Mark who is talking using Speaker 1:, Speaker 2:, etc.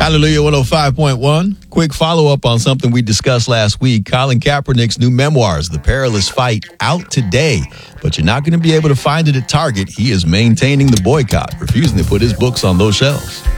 Speaker 1: Hallelujah 105.1. Quick follow-up on something we discussed last week. Colin Kaepernick's new memoirs, The Perilous Fight, out today. But you're not going to be able to find it at Target. He is maintaining the boycott, refusing to put his books on those shelves.